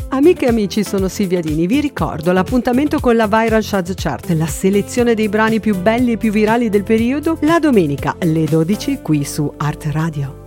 Amiche e amici, sono Silvia Dini. Vi ricordo l'appuntamento con la Viral Charts Chart, la selezione dei brani più belli e più virali del periodo, la domenica alle 12 qui su Art Radio.